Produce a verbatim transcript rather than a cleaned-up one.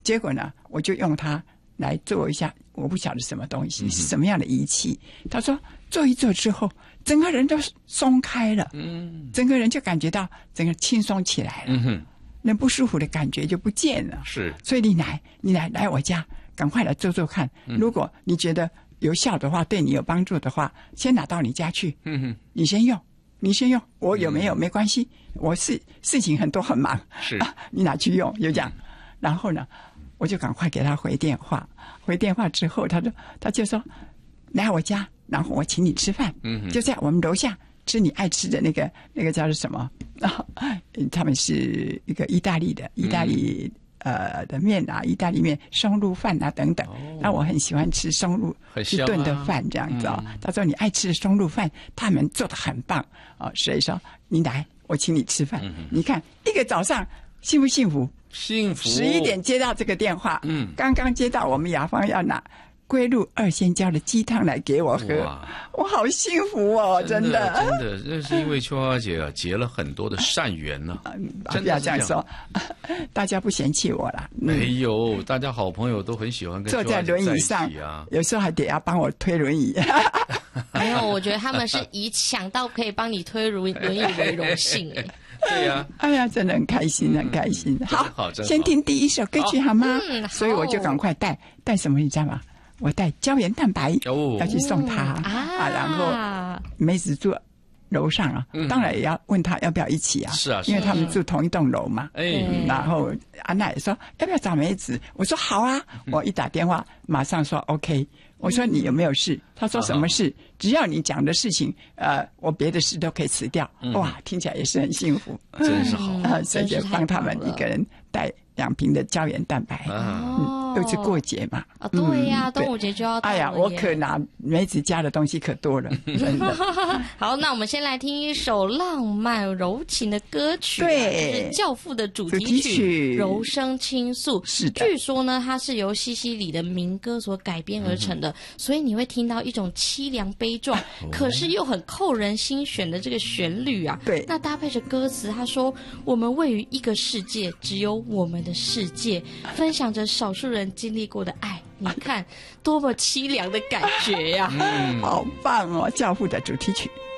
结果呢，我就用它来做一下，我不晓得什么东西，是什么样的仪器。他说做一做之后，整个人都松开了，嗯，整个人就感觉到整个轻松起来了，嗯哼，那不舒服的感觉就不见了。 是， 所以你来，你来来我家，赶快来做做看。嗯、如果你觉得有效的话，对你有帮助的话，先拿到你家去，嗯哼，你先用，你先用，我有没有、嗯、没关系，我事事情很多很忙， 是、 啊，你拿去用，就这样。嗯、然后呢，我就赶快给他回电话，回电话之后，他说他就说来我家，然后我请你吃饭，嗯，就在我们楼下吃你爱吃的那个那个叫做什么？啊，他们是一个意大利的意大利。嗯呃的面啊，意大利面、松露饭啊等等。那、哦、我很喜欢吃松露一顿的饭这样子哦。嗯、他说你爱吃的松露饭，他们做的很棒哦，所以说你来，我请你吃饭。嗯、你看一个早上幸不幸福？ 幸福。 十一点接到这个电话，嗯，刚刚接到我们雅芳要拿龟鹿二仙胶的鸡汤来给我喝，我好幸福哦，真的， 真的，真的，这是因为秋花姐啊结了很多的善缘呢、啊。 不要这样说，大家不嫌弃我啦。 嗯、没有，大家好朋友都很喜欢跟坐在轮椅上啊，有时候还得要帮我推轮椅。 没有，我觉得他们是以想到可以帮你推轮轮椅为荣幸哎。 对呀、啊， 哎呀，真的很开心，很开心。嗯、好，好先听第一首歌曲好吗？嗯，所以我就赶快带带什么，你知道吗？我带胶原蛋白、哦、要去送他、嗯、啊, 啊，然后梅子住楼上啊、嗯，当然也要问他要不要一起啊， 是啊， 因为他们住同一栋楼嘛。哎、嗯，然后安娜也说要不要找梅子，我说好啊，嗯、我一打电话马上说 OK。我说你有没有事？他说什么事？嗯、只要你讲的事情，呃，我别的事都可以辞掉。嗯、哇，听起来也是很幸福， 真是好啊！所以就帮他们一个人带两瓶的胶原蛋白。啊嗯、都是过节嘛。 啊，对呀、啊，端午节就要到了。 哎呀，我可拿梅子家的东西可多了，真的。 好，那我们先来听一首浪漫柔情的歌曲、啊， 对， 就是《教父》的主题曲， 主题曲柔声倾诉。 是的， 据说呢，它是由西西里的民歌所改编而成的，嗯、所以你会听到一种凄凉悲壮，哦、可是又很扣人心弦的这个旋律啊。 对， 那搭配着歌词，他说：“我们位于一个世界，只有我们的世界，分享着少数人经历过的爱。”你看，多么凄凉的感觉呀、啊！ 嗯，好棒哦，《教父》的主题曲。